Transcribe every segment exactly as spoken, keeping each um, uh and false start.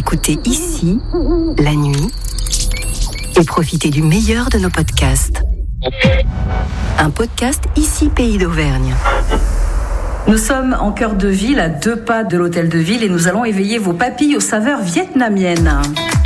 écoutez ici, la nuit, et profitez du meilleur de nos podcasts. Un podcast Ici Pays d'Auvergne. Nous sommes en cœur de ville, à deux pas de l'hôtel de ville, et nous allons éveiller vos papilles aux saveurs vietnamiennes.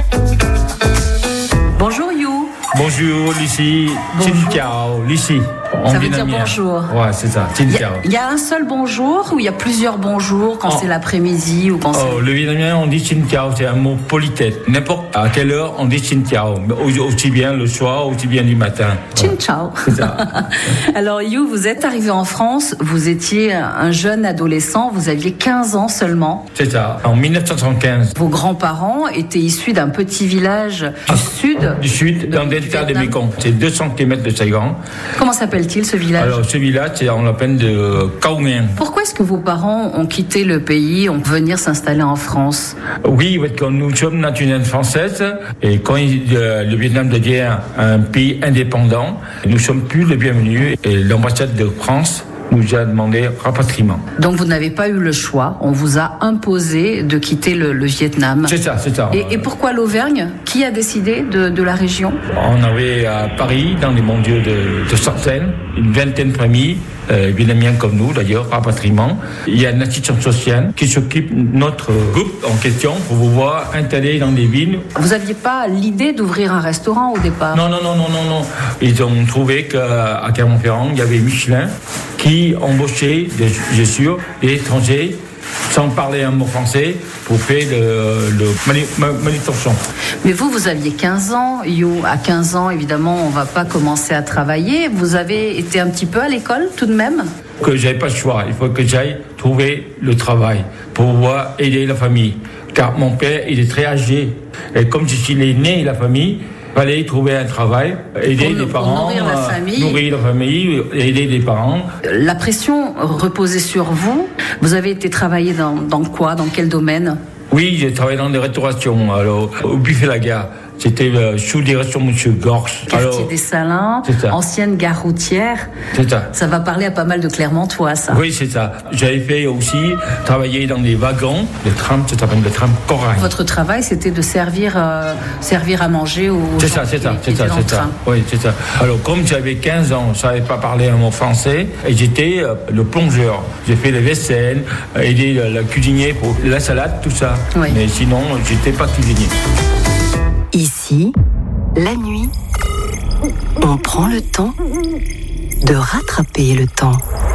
Bonjour You. Bonjour Lucie. Xin chào Lucie. Ça veut dire bonjour. Ouais, c'est ça. Xin chào. Il y, y a un seul bonjour ou il y a plusieurs bonjours quand oh. c'est l'après-midi ou quand oh, c'est... Le vietnamien, on dit xin chào, c'est un mot politesse. N'importe à quelle heure, on dit xin chào. Aussi bien le soir, aussi bien du matin. Xin chào. C'est ça. Alors You, vous êtes arrivé en France, vous étiez un jeune adolescent, vous aviez quinze ans seulement. C'est ça, en dix-neuf cent soixante-quinze. Vos grands-parents étaient issus d'un petit village du ah, sud. Du sud, dans le delta de Mekong. C'est deux cents kilomètres de Saigon. Comment s'appelle-t-il ce village? Alors ce village, c'est, on l'appelle de Cao Nguyen. Pourquoi est-ce que vos parents ont quitté le pays, ont venir s'installer en France? Oui, parce que nous sommes nationales françaises et quand il, euh, le Vietnam devient un pays indépendant, nous ne sommes plus les bienvenus et l'ambassade de France nous a demandé rapatriement. Donc vous n'avez pas eu le choix, on vous a imposé de quitter le, le Vietnam. C'est ça, c'est ça. Et, et pourquoi l'Auvergne? Qui a décidé de, de la région? On avait à Paris, dans les mondiaux de, de Sarcelles, une vingtaine de familles, euh, vietnamiens comme nous d'ailleurs, rapatriement. Il y a une assistance sociale qui s'occupe de notre groupe en question pour vous voir installés dans des villes. Vous n'aviez pas l'idée d'ouvrir un restaurant au départ? Non, non, non, non, non, non. Ils ont trouvé qu'à Clermont-Ferrand, il y avait Michelin qui embauchait, bien sûr, des étrangers sans parler un mot français pour faire le, le manutention. Mais vous, vous aviez quinze ans, You. À quinze ans, évidemment, on ne va pas commencer à travailler. Vous avez été un petit peu à l'école tout de même? Que j'avais pas le choix. Il faut que j'aille trouver le travail pour pouvoir aider la famille. Car mon père, il est très âgé. Et comme je suis l'aîné de la famille, il fallait trouver un travail, aider pour, les parents, nourrir la famille. nourrir la famille, aider les parents. La pression reposait sur vous. Vous avez été travailler dans, dans quoi? Dans quel domaine? Oui, j'ai travaillé dans les restaurations, alors, au Buffet-la-Gare. C'était euh, sous direction M. Gorge. Quartier alors, des Salins, ancienne gare routière. C'est ça. Ça va parler à pas mal de Clermontois, ça. Oui, c'est ça. J'avais fait aussi travailler dans des wagons, des trams, ça s'appelle des trams Corail. Votre travail, c'était de servir, euh, servir à manger aux c'est gens ça, c'est qui, ça, qui c'est ça, c'est ça. Oui, c'est ça. Alors, comme j'avais quinze ans, je savais pas parler un mot français, et j'étais euh, le plongeur. J'ai fait les vaisselles, aidé le, le cuisinier pour la salade, tout ça. Oui. Mais sinon, j'étais pas cuisinier. Ici, la nuit, on prend le temps de rattraper le temps.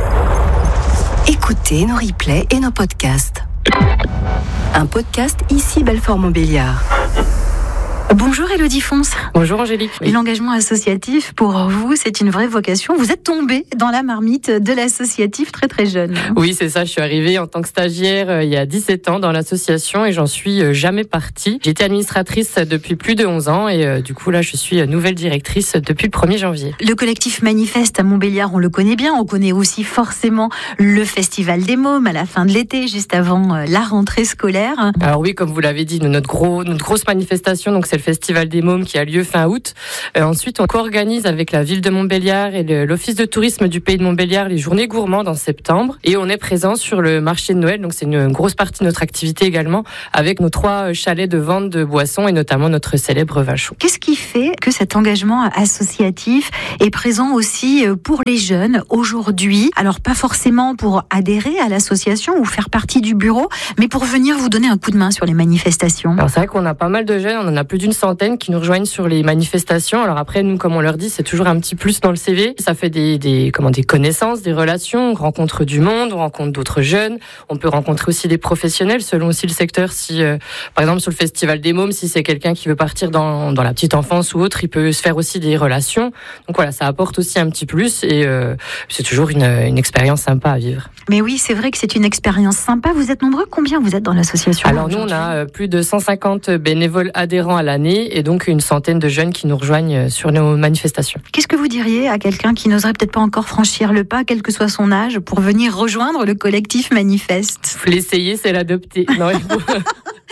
Écoutez nos replays et nos podcasts. Un podcast Ici Belfort-Montbéliard. Bonjour Élodie Fonce. Bonjour Angélique. Oui. L'engagement associatif, pour vous, c'est une vraie vocation. Vous êtes tombée dans la marmite de l'associatif très très jeune. Oui, c'est ça. Je suis arrivée en tant que stagiaire euh, il y a dix-sept ans dans l'association et j'en suis euh, jamais partie. J'étais administratrice depuis plus de onze ans et euh, du coup là, je suis nouvelle directrice depuis le premier janvier. Le collectif Manifeste à Montbéliard, on le connaît bien. On connaît aussi forcément le Festival des Mômes à la fin de l'été, juste avant euh, la rentrée scolaire. Alors oui, comme vous l'avez dit, notre, gros, notre grosse manifestation, donc c'est le Festival des Mômes qui a lieu fin août. Euh, ensuite, on co-organise avec la ville de Montbéliard et le, l'office de tourisme du pays de Montbéliard les journées gourmandes en septembre. Et on est présent sur le marché de Noël, donc c'est une grosse partie de notre activité également, avec nos trois chalets de vente de boissons et notamment notre célèbre vin chaud. Qu'est-ce qui fait que cet engagement associatif est présent aussi pour les jeunes aujourd'hui? Alors pas forcément pour adhérer à l'association ou faire partie du bureau, mais pour venir vous donner un coup de main sur les manifestations. Alors c'est vrai qu'on a pas mal de jeunes, on en a plus d'une centaine qui nous rejoignent sur les manifestations. Alors après, nous, comme on leur dit, c'est toujours un petit plus dans le C V. Ça fait des, des, comment, des connaissances, des relations. On rencontre du monde, on rencontre d'autres jeunes. On peut rencontrer aussi des professionnels selon aussi le secteur. Si, euh, par exemple, sur le Festival des Mômes, si c'est quelqu'un qui veut partir dans, dans la petite enfance ou autre, il peut se faire aussi des relations. Donc voilà, ça apporte aussi un petit plus et euh, c'est toujours une, une expérience sympa à vivre. Mais oui, c'est vrai que c'est une expérience sympa. Vous êtes nombreux? Combien vous êtes dans l'association? Alors nous, on a plus de cent cinquante bénévoles adhérents à l'année et donc une centaine de jeunes qui nous rejoignent sur nos manifestations. Qu'est-ce que vous diriez à quelqu'un qui n'oserait peut-être pas encore franchir le pas, quel que soit son âge, pour venir rejoindre le collectif Manifeste? L'essayer, c'est l'adopter. Non, il faut...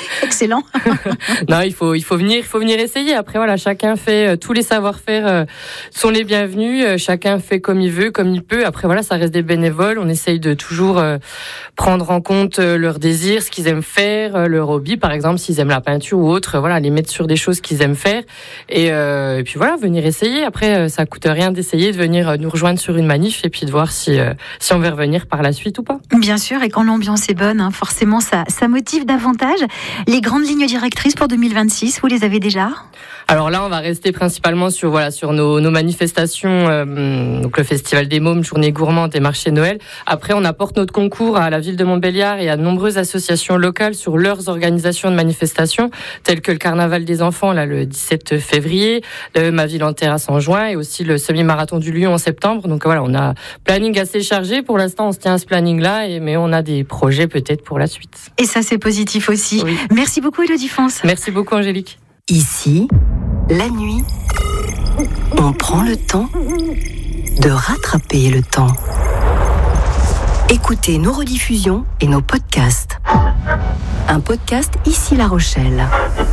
excellent. Non, il faut, il faut venir, il faut venir essayer. Après, voilà, chacun fait euh, tous les savoir-faire euh, sont les bienvenus. Euh, chacun fait comme il veut, comme il peut. Après, voilà, ça reste des bénévoles. On essaye de toujours euh, prendre en compte euh, leurs désirs, ce qu'ils aiment faire, euh, leur hobby, par exemple, s'ils aiment la peinture ou autre. Euh, voilà, les mettre sur des choses qu'ils aiment faire. Et, euh, et puis voilà, venir essayer. Après, euh, ça coûte rien d'essayer, de venir euh, nous rejoindre sur une manif et puis de voir si, euh, si on veut revenir par la suite ou pas. Bien sûr, et quand l'ambiance est bonne, hein, forcément, ça, ça motive davantage. Les grandes lignes directrices pour deux mille vingt-six, vous les avez déjà ? Alors là, on va rester principalement sur voilà sur nos, nos manifestations, euh, donc le Festival des Mômes, Journée gourmande et Marché Noël. Après, on apporte notre concours à la ville de Montbéliard et à de nombreuses associations locales sur leurs organisations de manifestations, telles que le Carnaval des enfants, là le dix-sept février, le Ma Ville en Terrasse en juin et aussi le semi-marathon du Lion en septembre. Donc voilà, on a un planning assez chargé. Pour l'instant, on se tient à ce planning-là, et, mais on a des projets peut-être pour la suite. Et ça, c'est positif aussi. Oui. Merci beaucoup, Élodie Fons. Merci beaucoup, Angélique. Ici, la nuit, on prend le temps de rattraper le temps. Écoutez nos rediffusions et nos podcasts. Un podcast Ici La Rochelle.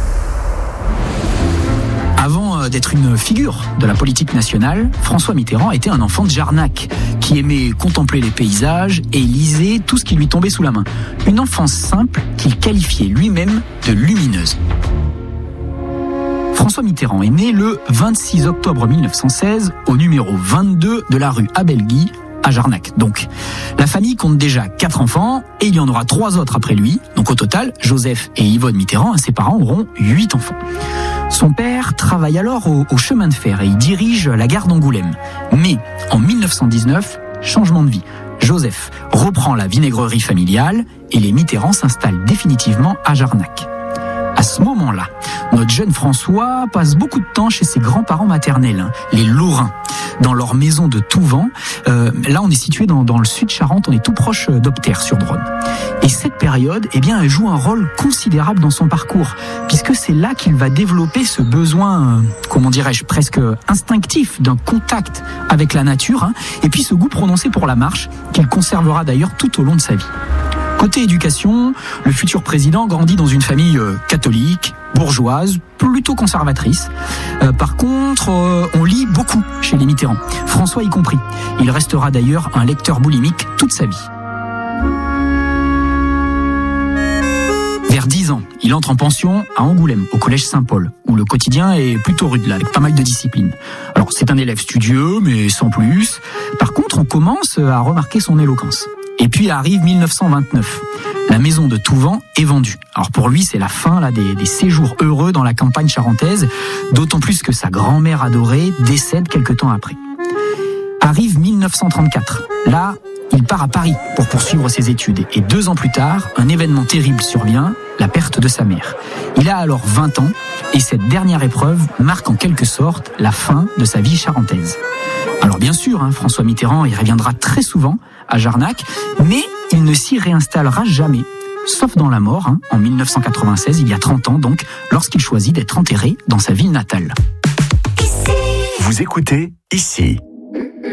Avant d'être une figure de la politique nationale, François Mitterrand était un enfant de Jarnac, qui aimait contempler les paysages et lisait tout ce qui lui tombait sous la main. Une enfance simple qu'il qualifiait lui-même de lumineuse. François Mitterrand est né le vingt-six octobre mille neuf cent seize au numéro vingt-deux de la rue Abel-Guy à Jarnac. Donc, la famille compte déjà quatre enfants et il y en aura trois autres après lui. Donc au total, Joseph et Yvonne Mitterrand, ses parents, auront huit enfants. Son père travaille alors au, au chemin de fer et il dirige la gare d'Angoulême. Mais en mille neuf cent dix-neuf, changement de vie. Joseph reprend la vinaigrerie familiale et les Mitterrand s'installent définitivement à Jarnac. À ce moment-là, notre jeune François passe beaucoup de temps chez ses grands-parents maternels, hein, les Lorrains, dans leur maison de Touvent. Euh, là, on est situé dans, dans le sud Charente, on est tout proche d'Opter sur Dronne. Et cette période, eh bien, elle joue un rôle considérable dans son parcours, puisque c'est là qu'il va développer ce besoin, euh, comment dirais-je, presque instinctif d'un contact avec la nature, hein, et puis ce goût prononcé pour la marche, qu'il conservera d'ailleurs tout au long de sa vie. Côté éducation, le futur président grandit dans une famille euh, catholique, bourgeoise, plutôt conservatrice. Euh, par contre, euh, on lit beaucoup chez les Mitterrand, François y compris. Il restera d'ailleurs un lecteur boulimique toute sa vie. Vers dix ans, il entre en pension à Angoulême, au collège Saint-Paul, où le quotidien est plutôt rude, là, avec pas mal de discipline. Alors, c'est un élève studieux, mais sans plus. Par contre, on commence à remarquer son éloquence. Et puis arrive mille neuf cent vingt-neuf. La maison de Touvent est vendue. Alors pour lui, c'est la fin là des, des séjours heureux dans la campagne charentaise, d'autant plus que sa grand-mère adorée décède quelque temps après. Arrive mille neuf cent trente-quatre. Là, il part à Paris pour poursuivre ses études. Et deux ans plus tard, un événement terrible survient, la perte de sa mère. Il a alors vingt ans, et cette dernière épreuve marque en quelque sorte la fin de sa vie charentaise. Alors bien sûr, hein, François Mitterrand y reviendra très souvent à Jarnac, mais il ne s'y réinstallera jamais, sauf dans la mort, hein, en mille neuf cent quatre-vingt-seize, il y a trente ans donc, lorsqu'il choisit d'être enterré dans sa ville natale. Vous écoutez Ici.